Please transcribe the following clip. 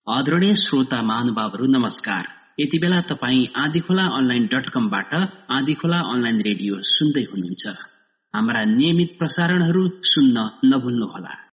आदरणीय श्रोता महानुभावहरू नमस्कार। यति बेला तपाईँ आँधीखोला online.com-बाट आँधीखोला अनलाइन रेडियो सुन्दै हुनुहुन्छ। हाम्रा नियमित प्रसारणहरू सुन्न नभुल्नुहोला।